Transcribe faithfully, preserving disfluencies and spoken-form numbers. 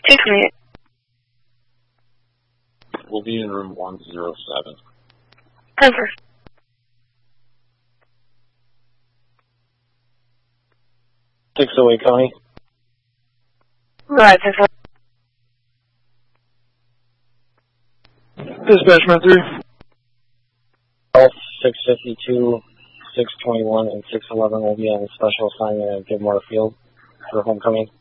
six minutes. We'll be in room one oh seven. Over. six oh eight, Connie. Right, six oh eight. Dispatchman three. Health six fifty-two, six twenty-one, and six eleven will be on special assignment at Gilmore Field for homecoming.